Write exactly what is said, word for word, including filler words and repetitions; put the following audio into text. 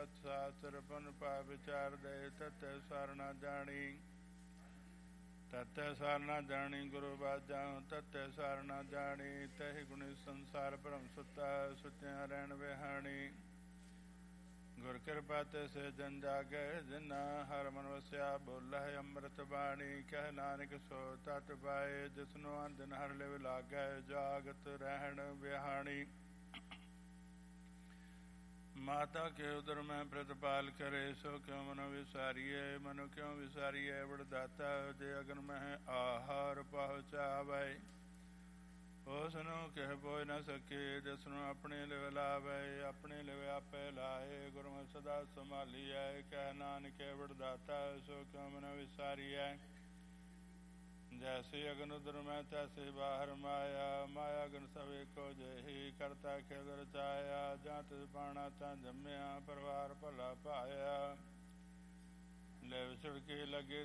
ਸਤ ਸਾਸਤਰ ਪੁਨ ਪਾ ਵਿਚਾਰ ਦੇ ਤਤੈ ਸਾਰ ਨਾ ਜਾਣੀ ਤਤੈ ਸਾਰ ਨਾ ਜਾਣੀ ਗੁਰੂ ਬਾਜਾਂ ਤਤੈ ਸਾਰ ਨਾ ਜਾਣੀ ਤਹਿ ਗੁਣੀ ਸੰਸਾਰ ਭਰਮ ਸੁੱਤਾ ਸੁੱਤਿਆਂ ਰਹਿਣ ਵਿਹਾਣੀ ਗੁਰ ਕਿਰਪਾ ਤੇ ਸੇ ਜਨ ਜਾਗੈ ਜਿਨਾ ਹਰ ਮਨ ਵਸਿਆ ਬੋਲਹਿ ਅੰਮ੍ਰਿਤ ਬਾਣੀ ਕਹਿ ਨਾਨਕ ਸੋ ਤਤ ਪਾਏ ਜਿਸਨੂੰ ਅੰਦਨ ਹਰ ਲਿਵ ਲਾਗੈ ਜਾਗਤ ਰਹਿਣ ਵਿਹਾਣੀ ਮਾਤਾ ਕੇ ਉਦਰ ਮੈਂ ਪ੍ਰਤਪਾਲ ਕਰੇ ਸੋ ਕਿਉ ਮਨੁ ਵਿਸਾਰੀਏ ਮਨੁ ਕਿਉ ਵਿਸਾਰੀਏ ਵਡਦਾਤਾ ਜੇ ਅਗਨ ਮਹਿ ਆਹਾਰ ਪਹੁੰਚਾਵੈ ਉਸ ਨੂੰ ਕਹਿ ਪੋਇ ਨਾ ਸਕੇ ਜਿਸਨੂੰ ਆਪਣੇ ਲਿਵ ਲਾਵੈ ਆਪਣੇ ਲਿਵ ਆਪੇ ਲਾਏ ਗੁਰਮੁਖ ਸਦਾ ਸੰਭਾਲੀਐ ਕਹਿ ਨਾਨਕੇ ਵਡਦਾਤਾ ਸੋ ਕਿਉ ਮਨੁ ਵਿਸਾਰੀਐ ਜੈਸੇ ਅਗਨ ਉਦਰ ਮੈਂ ਤੈਸੇ ਬਾਹਰ ਮਾਇਆ ਮਾਇਆ ਅਗਨ ਸਭ ਏਕੋ ਜਿਹੀ ਕਰਤਾ ਖਿਦ ਰਚਾਇਆ ਜਾਂ ਤਿਸ ਪਾਣਾ ਤਾਂ ਜੰਮਿਆ ਪਰਿਵਾਰ ਭਲਾ ਪਾਇਆ ਲਿਵ ਛਿੜਕੇ ਲੱਗੇ